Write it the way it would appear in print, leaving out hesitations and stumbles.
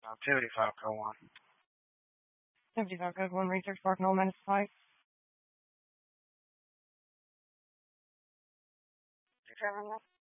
Activity file code 1. Activity file code 1, research park, null minus 5. Determine that.